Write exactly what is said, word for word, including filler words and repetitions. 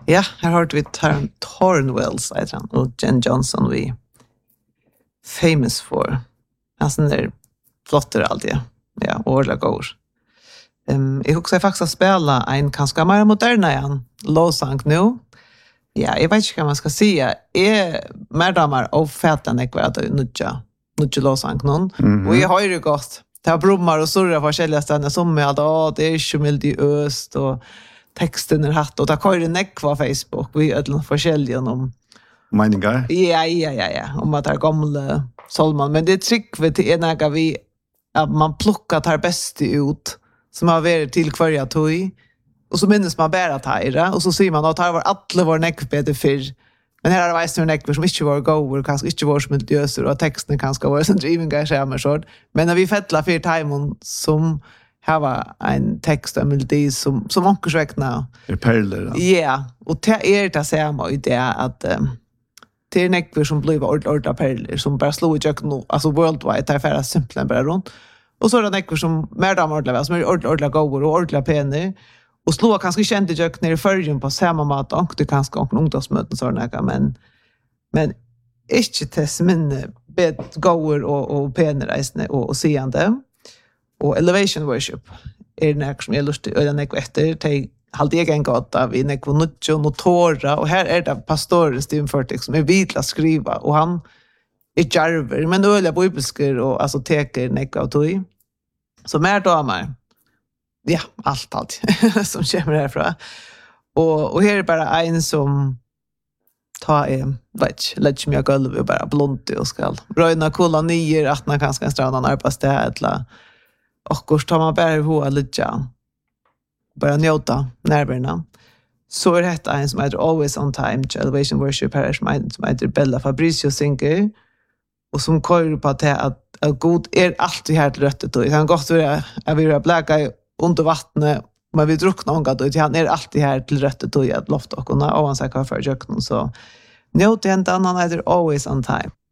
Ja, här har vi Taron Thornwells, heter han, och Jen Johnson, vi famous for. Alltså där flotter alltid. Ja, årliga går. Um, jag också faktiskt att spela en ganska mer moderna igen, lovsang nu. Ja, jag vet inte vad man ska säga. Jag mer damer och fätan ekvar att nutja, nutja lovsang någon. Mm-hmm. Och jag har ju gått. Det har brummar och surrar på olika ställen som med att åh, det är ju mild i öst och texten är hatt och där kör det näck på Facebook. Vi är ett olika om meningar. Ja, ja, ja, ja. Om att det är gamla Solman. Men det är tryck till en äga vi att man plockar tar bäst ut som har varit till kvarja tog. Och så minns man bara tajra. Och så säger man att det har varit alla våra näckbäder för. Men här har det varit några näckbäder som inte var gåor. Kanske inte var smiljöser. Och texten kanske var som drivingar skärmar så. Men när vi fettlar för tajmon som här var en text och melodi som, som onkersväckna. Det är perler. Ja. Yeah. Och det är det samma i det att um, det är näckbäder som blir ordentliga perler. Som bara slår i köken. Alltså worldwide. Det är färre simpla bara runt. Och så är det näckbäder som mer damer som är ordentliga gåor och ordentliga penor. Och slå kanske känt i jök ner i följen på samma mat och det kanske också ungdomsmöten så där men men inte till minne bet goer och och penreisne och och seende och elevation worship är det som jag lustigt och den ekv efter till halt egen gata vi nekvo nutjo notora och här är det pastor Steven Furtick som är vitla skriva och han är jarver men då är bibelskor och alltså teker nekva och tog så mer damer. Ja, allt, allt som kommer härifrån. Och, och här är bara en som tar en, vet lägger mig golv och bara blont och skall. Röjna kolla nyer, att man kanske kan strana arbetstid. Och så tar man bara ihåg lite. Bara njóta närvarorna. Så är det en som heter Always on Time, Elevation Worship här som heter Bella Fabricio Sinker. Och som kör på att, att, att God är alltid här till röttet. Och det kan gott vara att vi vill bläka under vattnet, men vi drucknar ångat och han är alltid här till röttet och i ett loft och när han säkert för köken så njöt det en annan heter Always on Time.